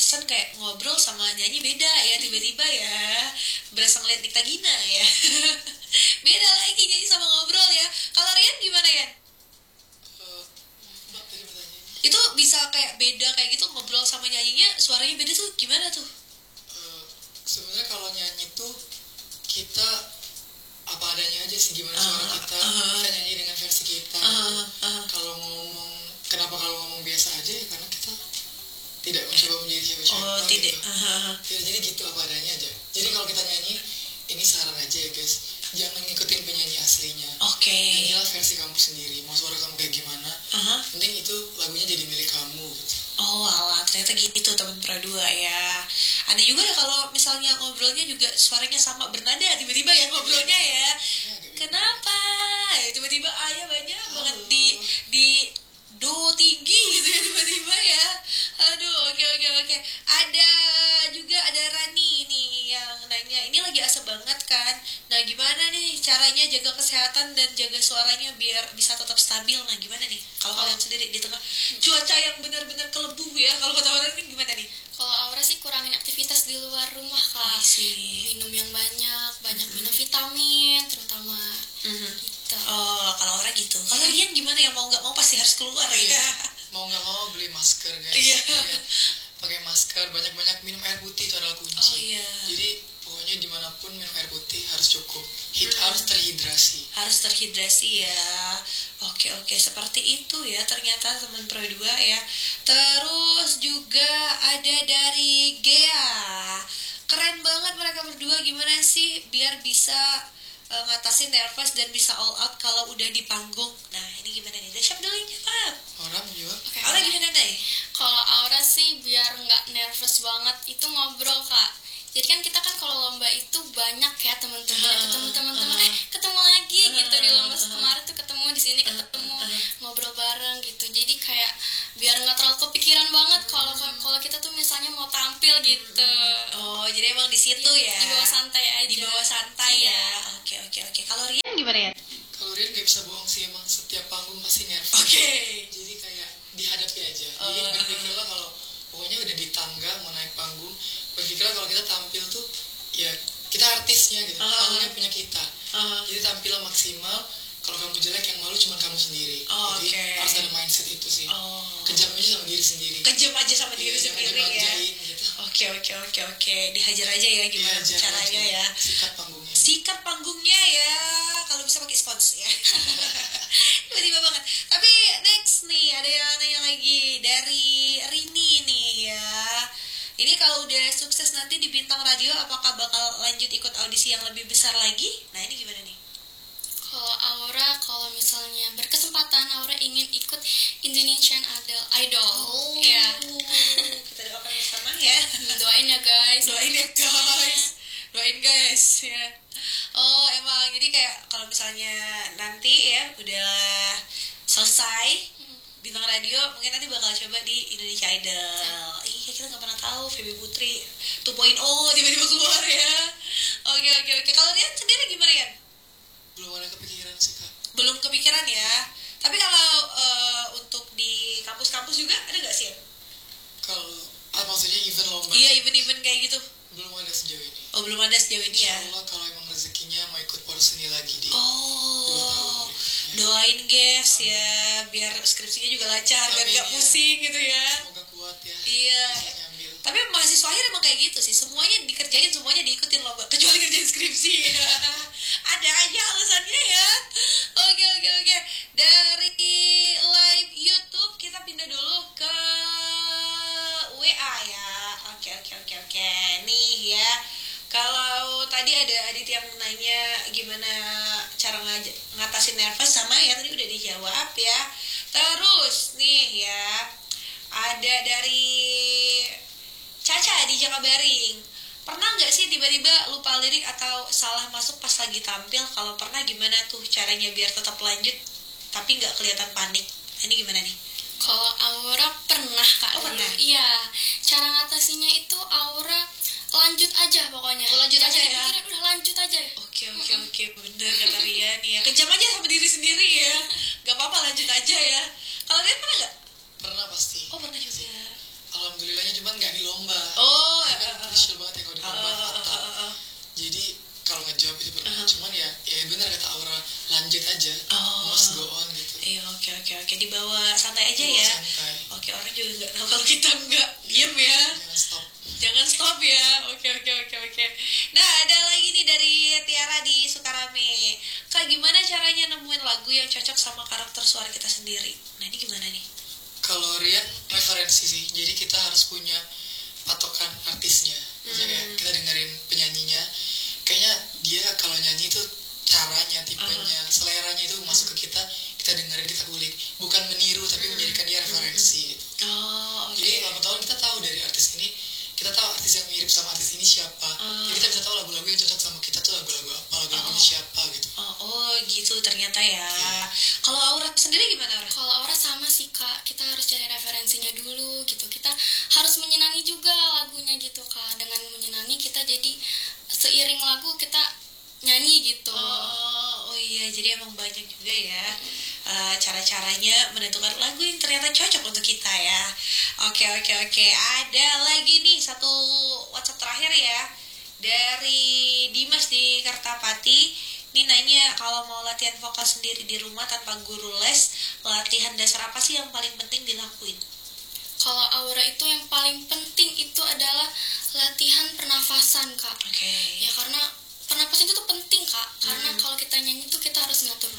pantesan kayak ngobrol sama nyanyi beda ya, tiba-tiba ya berasa ngeliat Nikta Gina ya. Beda lagi nyanyi sama ngobrol ya. Kalau Rian gimana ya? Mbak tadi pertanyaannya Itu bisa kayak beda kayak gitu, ngobrol sama nyanyinya suaranya beda tuh gimana tuh? sebenarnya kalau nyanyi tuh kita apa adanya aja sih, gimana suara kita, kita nyanyi dengan versi kita. Kalau ngomong, kenapa kalau ngomong biasa aja ya karena kita tidak mencoba menjadi siapa-siapa tidak. gitu. Ya, jadi gitu apa adanya aja. Jadi kalau kita nyanyi, ini saran aja ya guys, jangan ngikutin penyanyi aslinya. Oke. Nyanyilah versi kamu sendiri, mau suara kamu kayak gimana, penting itu lagunya jadi milik kamu gitu. Oh alah, ternyata gitu teman Pro 2 ya. Ada juga ya kalau misalnya ngobrolnya juga suaranya sama bernada tiba-tiba ya ngobrolnya ya. Kenapa? Ya, tiba-tiba ayah banyak banget di do tinggi gitu ya tiba-tiba ya. Aduh, oke. Ada Rani nih yang nanya, ini lagi asap banget kan. Nah, gimana nih caranya jaga kesehatan dan jaga suaranya biar bisa tetap stabil? Nah, gimana nih? Kalau kalian sendiri di tengah cuaca yang benar-benar kelebu ya. Kalau kata orang ini gimana nih? Kalau Aura sih kurangin aktivitas di luar rumah Kak. Minum yang banyak minum vitamin terutama. Gitu. Oh, kalau orang gitu. Kalau Rian gimana ya, mau nggak mau pasti harus keluar ya. Mau nggak mau beli masker guys. Iya. Pakai masker, banyak-banyak minum air putih itu adalah kunci. Oh iya. Jadi pokoknya dimanapun minum air putih harus cukup. Harus terhidrasi. Harus terhidrasi ya. Oke, seperti itu ya ternyata teman Pro 2 ya. Terus juga ada dari Gea. Keren banget mereka berdua, gimana sih biar bisa ngatasin nervous dan bisa all out kalau udah di panggung. Nah, ini gimana nih? Siapa dulu yang jawab? Orang juga. Oke. Aura gimana nih? Kalau Aura sih biar nggak nervous banget itu ngobrol Kak. Jadi kan kita kan kalau lomba itu banyak ya teman-teman, ketemu teman-teman, ketemu lagi gitu di lomba kemarin tuh ketemu di sini ketemu ngobrol bareng gitu. Jadi kayak biar nggak terlalu kepikiran banget kalau kita tuh misalnya mau tampil gitu. Oh, jadi emang di situ ya. Di bawah santai aja. Di bawah santai ya. Oke. Kalau Rian gimana ya? Kalau Rian gak bisa bohong sih, emang setiap panggung pasti nervous. Oke. Jadi kayak dihadapi aja. Jadi berpikirlah kalau pokoknya udah di tangga mau naik panggung, berpikirlah kalau kita tampil tuh ya kita artisnya gitu. Panggungnya punya kita. Jadi tampillah maksimal. Kalau kamu jelek yang malu cuma kamu sendiri. Jadi harus ada mindset itu sih. Kejam aja sama diri sendiri. Kejam aja sama diri sendiri ya. Gitu. Oke. Dihajar aja ya gimana caranya ya. Sikat panggungnya ya. Kalau bisa pakai spons ya. Tiba-tiba banget. Tapi next nih ada yang nanya lagi dari Rini nih ya. Ini kalau udah sukses nanti di Bintang Radio, apakah bakal lanjut ikut audisi yang lebih besar lagi? Nah, ini gimana nih? Kalau Aura, kalau misalnya berkesempatan Aura ingin ikut Indonesian Idol. Ya. Kita doakan bersama ya. Doain ya guys. Doain guys ya. Oh, emang jadi kayak kalau misalnya nanti ya udah selesai Bintang Radio, mungkin nanti bakal coba di Indonesia Idol. Iya, kita nggak pernah tahu Feby Putri 2.0 tiba-tiba keluar ya. Oke. Kalau Rian sendiri gimana ya? Belum ada kepikiran sih Kak. Belum kepikiran ya. Tapi kalau untuk di kampus-kampus juga ada nggak sih ya? Kalau maksudnya event lomba? Iya, event kayak gitu. Belum ada sejauh ini. Oh, belum ada sejauh ini ya. Insyaallah kalau emang rezekinya mau ikut porseni lagi di. Doain guys ya, biar skripsinya juga lancar, biar nggak pusing gitu ya. Semoga kuat ya. Iya. Tapi mahasiswa akhir emang kayak gitu sih, semuanya dikerjain, semuanya diikutin lomba, kecuali kerjain skripsi. Ada aja alasannya ya. Oke. Dari live YouTube kita pindah dulu ke WA ya. Oke. Nih ya. Kalau tadi ada Adit yang nanya gimana cara ngatasin nervous, sama ya tadi udah dijawab ya. Terus nih ya, ada dari Caca di Jakabaring. Pernah nggak sih tiba-tiba lupa lirik atau salah masuk pas lagi tampil? Kalau pernah gimana tuh caranya biar tetap lanjut tapi nggak kelihatan panik? Ini gimana nih? Kalau Aura pernah Kak. Oh, pernah? Iya. Cara ngatasinya itu Aura lanjut aja pokoknya. Lanjut aja ya. Udah lanjut aja. Oke, bener kata Rian ya. Kejam aja sama diri sendiri ya. Gak apa-apa, lanjut aja ya. Kalau Rian pernah nggak? Pernah pasti. Oh, pernah juga. alhamdulillahnya cuman nggak di lomba. Oh, kan crucial banget ya kalau di lomba fatal. Jadi kalau ngejawab itu pernah, cuman ya benar kata Aura, lanjut aja, must go on gitu. Iya, oke, dibawa santai aja Dibawa ya. santai. Oke, orang juga nggak tahu kalau kita nggak diem ya. Jangan stop ya. Oke. Nah, ada lagi nih dari Tiara di Sukarame. Kak, gimana caranya nemuin lagu yang cocok sama karakter suara kita sendiri? Nah, ini gimana nih? Kalau Rian referensi sih, jadi kita harus punya patokan artisnya. Maksudnya kayak kita dengerin penyanyinya, kayaknya dia kalau nyanyi itu caranya, tipenya, seleranya itu masuk ke kita dengerin, kita kulik, bukan meniru tapi menjadikan dia referensi gitu. Jadi lama tahun kita tahu dari artis ini, kita tahu artis yang mirip sama artis ini siapa, jadi kita bisa tahu lagu-lagu yang cocok sama kita tuh lagu-lagu apa, lagu-lagunya siapa gitu. Gitu ternyata ya. Kalau Aura sendiri gimana, Aura? Kalau Aura sama sih Kak, kita harus cari referensinya dulu gitu. Kita harus menyenangi juga lagunya gitu Kak. Dengan menyenangi kita jadi seiring lagu kita nyanyi gitu. Oh iya, jadi emang banyak juga ya cara-caranya menentukan lagu yang ternyata cocok untuk kita ya. Oke. Ada lagi nih satu WhatsApp terakhir ya, dari Dimas di Kertapati. Ini nanya, kalau mau latihan vokal sendiri di rumah tanpa guru les, latihan dasar apa sih yang paling penting dilakuin? Kalau Aura itu yang paling penting itu adalah latihan pernafasan Kak. Oke. Ya karena pernapasan itu tuh penting Kak, karena kalau kita nyanyi tuh kita harus ngatur